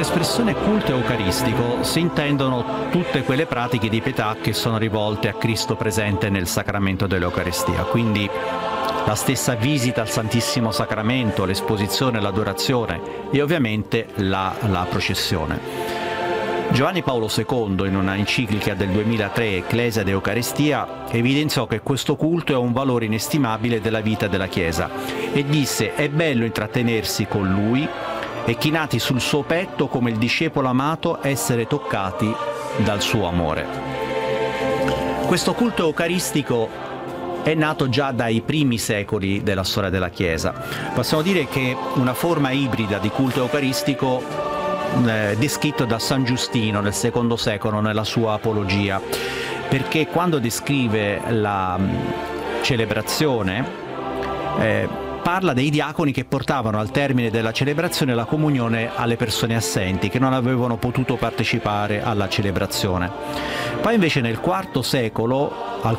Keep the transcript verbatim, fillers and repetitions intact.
l'espressione culto eucaristico si intendono tutte quelle pratiche di pietà che sono rivolte a Cristo presente nel sacramento dell'Eucaristia, quindi la stessa visita al Santissimo Sacramento, l'esposizione, l'adorazione e ovviamente la, la processione. Giovanni Paolo secondo, in una enciclica del duemilatré, Ecclesia de Eucaristia, evidenziò che questo culto è un valore inestimabile della vita della Chiesa e disse: è bello intrattenersi con Lui e chinati sul suo petto come il discepolo amato essere toccati dal suo amore. Questo culto eucaristico è nato già dai primi secoli della storia della Chiesa. Possiamo dire che una forma ibrida di culto eucaristico eh, descritto da San Giustino nel secondo secolo nella sua Apologia, perché quando descrive la mh, celebrazione eh, parla dei diaconi che portavano al termine della celebrazione la comunione alle persone assenti che non avevano potuto partecipare alla celebrazione. Poi invece nel quarto secolo